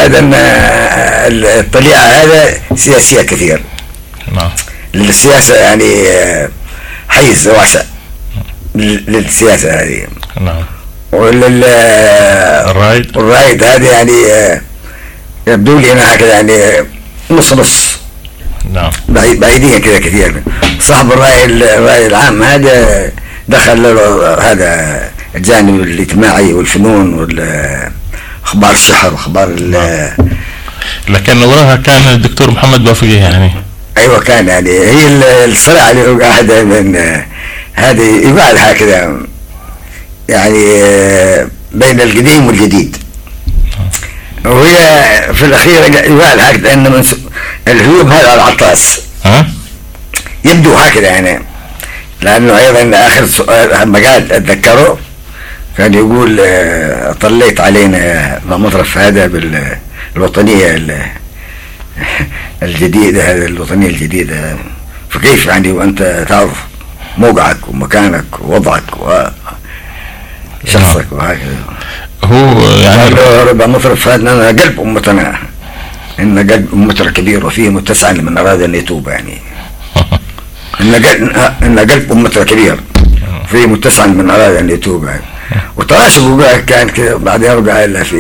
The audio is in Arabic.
زائد أن الطليعة هذا سياسية كثير. نعم. للسياسة يعني حيز واسع للسياسة هذه. نعم. والرايد هذه يعني يبدو لي أنا هكذا يعني نص نص. نعم. بعيدين كذا كثير. صاحب الرأي العام هذا دخل له هذا الجانب الاجتماعي والفنون واخبار السحر واخبار لكن وراها كان الدكتور محمد بافقيه يعني. ايوه كان يعني هي الصراع اللي وقع من هذه يقال هكذا يعني بين القديم والجديد. وهي في الاخير يقال هكذا ان الهجوم هذا على العطاس يبدو هكذا يعني، لانه ايضا اخر مقال اتذكره كان يقول طليت علينا مطرف هذا بالوطنية الجديدة، هذا الوطنية الجديدة، فكيف يعني وانت تعرف موقعك ومكانك ووضعك وشخصك وهكذا. هو يعني ربع مطرف هذا أنا قلب أمتنا، إن قلب أمتنا كبير وفيه متسع لمن أراد أن يتوب يعني. إن قلب أمتنا كبير فيه متسع لمن أراد أن يتوب يعني. وتراشق كان كده بعدين رجع إلا في